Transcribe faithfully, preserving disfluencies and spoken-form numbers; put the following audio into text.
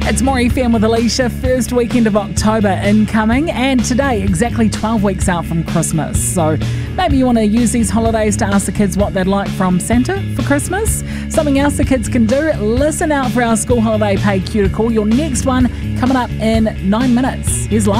It's More F M with Alicia, first weekend of October incoming, and today exactly twelve weeks out from Christmas. So maybe you want to use these holidays to ask the kids what they'd like from Santa for Christmas. Something else the kids can do, listen out for our school holiday paid cue to call. Your next one coming up in nine minutes. Here's live.